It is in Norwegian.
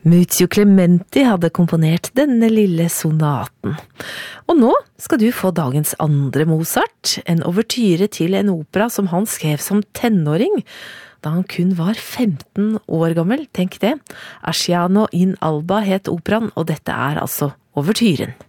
Muzio Clementi hadde komponert denne lille sonaten. Og nå skal du få dagens andre Mozart, en overtyre til en opera som han skrev som tenåring, da han kun var 15 år gammel, tenk det. Asciano in Alba het operaen, og dette er altså overtyren.